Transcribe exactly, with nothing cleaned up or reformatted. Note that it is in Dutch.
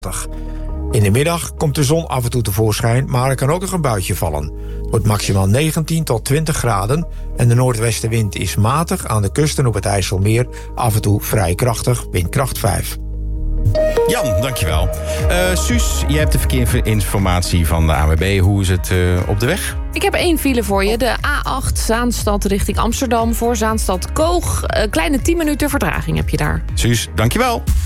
In de middag komt de zon af en toe tevoorschijn, maar er kan ook nog een buitje vallen. Het wordt maximaal negentien tot twintig graden en de noordwestenwind is matig aan de kust en op het IJsselmeer af en toe vrij krachtig, windkracht vijf. Jan, dankjewel. Uh, Suus, jij hebt de verkeersinformatie van de A N W B. Hoe is het uh, op de weg? Ik heb één file voor je. De A acht Zaanstad richting Amsterdam voor Zaanstad Koog. Een kleine tien minuten vertraging heb je daar. Suus, dankjewel.